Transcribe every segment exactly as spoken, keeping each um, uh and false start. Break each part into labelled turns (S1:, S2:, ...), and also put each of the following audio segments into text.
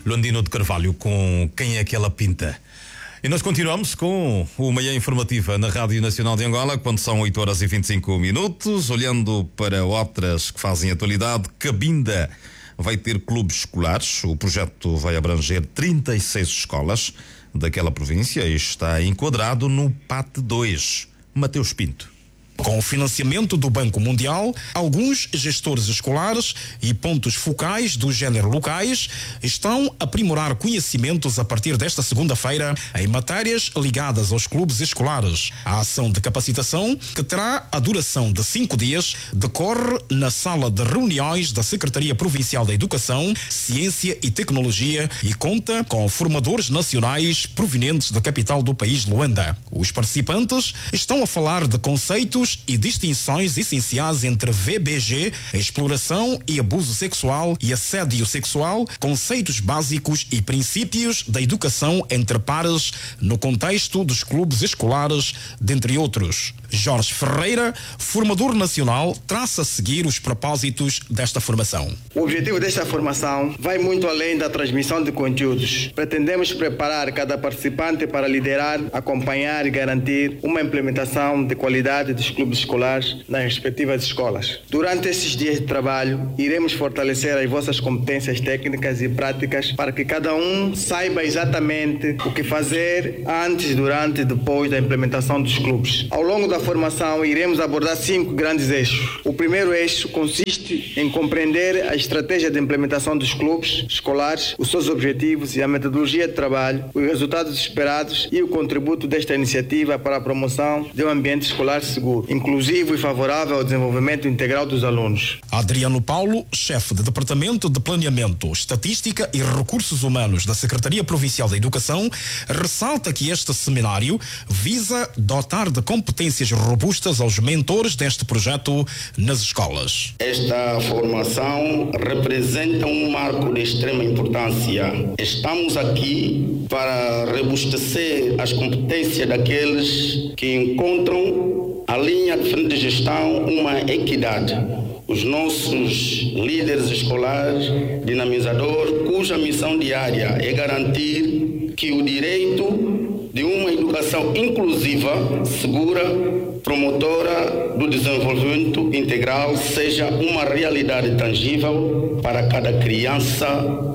S1: Landino de Carvalho com Quem é que ela pinta? E nós continuamos com o Manhã Informativa na Rádio Nacional de Angola, quando são oito horas e vinte e cinco minutos, olhando para outras que fazem atualidade. Cabinda vai ter clubes escolares. O projeto vai abranger trinta e seis escolas daquela província e está enquadrado no P A T dois. Mateus Pinto.
S2: Com o financiamento do Banco Mundial, alguns gestores escolares e pontos focais do género locais estão a aprimorar conhecimentos a partir desta segunda-feira em matérias ligadas aos clubes escolares. A ação de capacitação, que terá a duração de cinco dias, decorre na sala de reuniões da Secretaria Provincial da Educação, Ciência e Tecnologia e conta com formadores nacionais provenientes da capital do país, Luanda. Os participantes estão a falar de conceitos e distinções essenciais entre V B G, exploração e abuso sexual e assédio sexual, conceitos básicos e princípios da educação entre pares no contexto dos clubes escolares, dentre outros. Jorge Ferreira, formador nacional, traça a seguir os propósitos desta formação.
S3: O objetivo desta formação vai muito além da transmissão de conteúdos. Pretendemos preparar cada participante para liderar, acompanhar e garantir uma implementação de qualidade dos clubes escolares nas respectivas escolas. Durante esses dias de trabalho, iremos fortalecer as vossas competências técnicas e práticas para que cada um saiba exatamente o que fazer antes, durante e depois da implementação dos clubes. Ao longo da formação, iremos abordar cinco grandes eixos. O primeiro eixo consiste em compreender a estratégia de implementação dos clubes escolares, os seus objetivos e a metodologia de trabalho, os resultados esperados e o contributo desta iniciativa para a promoção de um ambiente escolar seguro, inclusivo e favorável ao desenvolvimento integral dos alunos.
S2: Adriano Paulo, chefe de Departamento de Planeamento, Estatística e Recursos Humanos da Secretaria Provincial da Educação, ressalta que este seminário visa dotar de competências robustas aos mentores deste projeto nas escolas.
S4: Esta formação representa um marco de extrema importância. Estamos aqui para robustecer as competências daqueles que encontram a linha de frente de gestão uma equidade. Os nossos líderes escolares, dinamizadores, cuja missão diária é garantir que o direito de uma educação inclusiva, segura, promotora do desenvolvimento integral seja uma realidade tangível para cada criança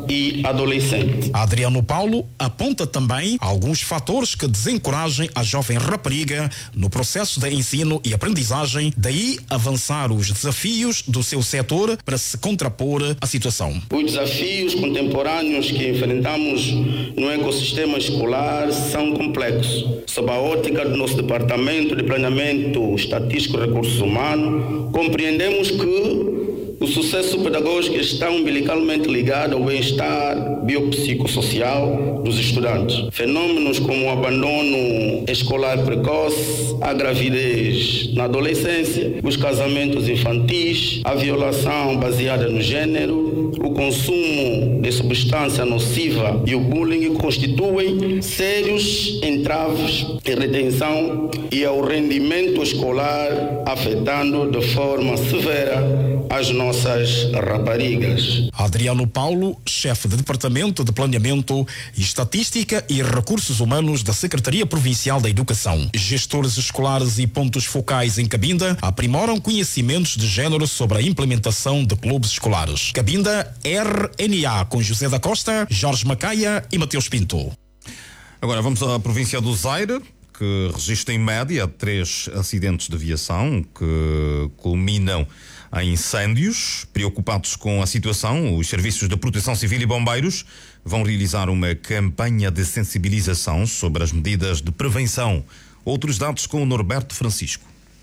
S4: e adolescente.
S2: Adriano Paulo aponta também alguns fatores que desencorajem a jovem rapariga no processo de ensino e aprendizagem, daí avançar os desafios do seu setor para se contrapor à situação.
S4: Os desafios contemporâneos que enfrentamos no ecossistema escolar são complexos. Sob a ótica do nosso Departamento de Planeamento Estatístico e Recursos Humanos, compreendemos que o sucesso pedagógico está umbilicalmente ligado ao bem-estar biopsicossocial dos estudantes. Fenômenos como o abandono escolar precoce, a gravidez na adolescência, os casamentos infantis, a violação baseada no gênero, o consumo de substância nociva e o bullying constituem sérios entraves de retenção e ao rendimento escolar, afetando de forma severa as nossas raparigas.
S2: Adriano Paulo, chefe de Departamento de Planeamento, Estatística e Recursos Humanos da Secretaria Provincial da Educação. Gestores escolares e pontos focais em Cabinda aprimoram conhecimentos de género sobre a implementação de clubes escolares. Cabinda R N A com José da Costa, Jorge Macaia e Mateus Pinto.
S1: Agora vamos à província do Zaire, que registra em média três acidentes de aviação que culminam em incêndios. Preocupados com a situação, os serviços de proteção civil e bombeiros vão realizar uma campanha de sensibilização sobre as medidas de prevenção. Outros dados com o Norberto Francisco.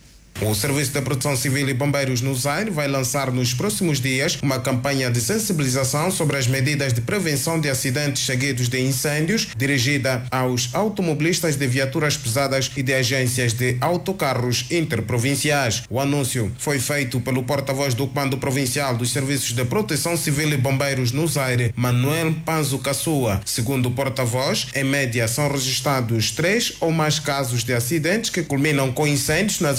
S5: O Serviço de Proteção Civil e Bombeiros no Zaire vai lançar nos próximos dias uma campanha de sensibilização sobre as medidas de prevenção de acidentes seguidos de incêndios, dirigida aos automobilistas de viaturas pesadas e de agências de autocarros interprovinciais. O anúncio foi feito pelo porta-voz do Comando Provincial dos Serviços de Proteção Civil e Bombeiros no Zaire, Manuel Panzo Caçua. Segundo o porta-voz, em média são registrados três ou mais casos de acidentes que culminam com incêndios nas estradas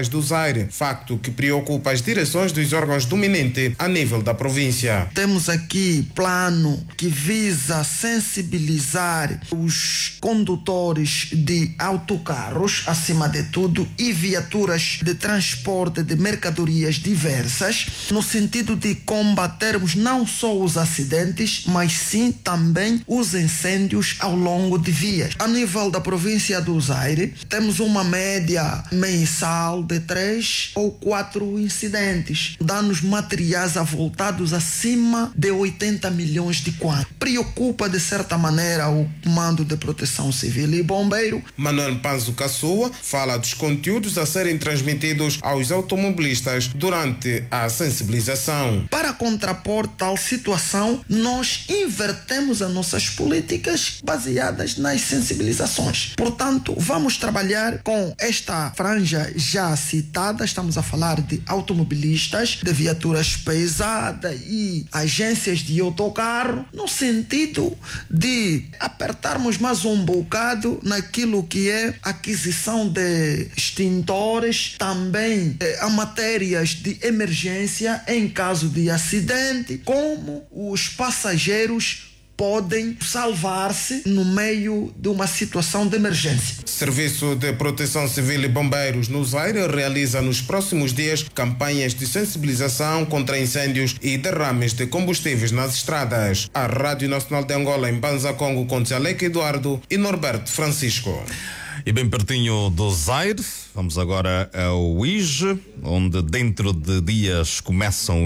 S5: municipais do Zaire, facto que preocupa as direções dos órgãos dominantes a nível da província.
S6: Temos aqui plano que visa sensibilizar os condutores de autocarros, acima de tudo, e viaturas de transporte de mercadorias diversas, no sentido de combatermos não só os acidentes, mas sim também os incêndios ao longo de vias. A nível da província do Zaire, temos uma média mensal de três ou quatro incidentes, danos materiais avultados acima de oitenta milhões de kwanza. Preocupa de certa maneira o Comando de Proteção Civil e Bombeiro.
S5: Manuel Panzo Caçoa fala dos conteúdos a serem transmitidos aos automobilistas durante a sensibilização.
S6: Para contrapor tal situação, nós invertemos as nossas políticas baseadas nas sensibilizações. Portanto, vamos trabalhar com esta franja já citada. Estamos a falar de automobilistas, de viaturas pesadas e agências de autocarro, no sentido de apertarmos mais um bocado naquilo que é aquisição de extintores, também eh, a matérias de emergência em caso de acidente, como os passageiros podem salvar-se no meio de uma situação de emergência.
S5: Serviço de Proteção Civil e Bombeiros no Zaire realiza nos próximos dias campanhas de sensibilização contra incêndios e derrames de combustíveis nas estradas. A Rádio Nacional de Angola em Banza, Congo, com Tchalek Eduardo e Norberto Francisco.
S1: E bem pertinho do Zaire, vamos agora ao Uige, onde dentro de dias começam